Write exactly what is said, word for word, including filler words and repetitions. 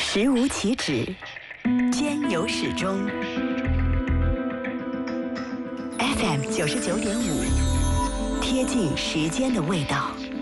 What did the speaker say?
时无其止，兼有始终。F M 九十九点五，贴近时间的味道。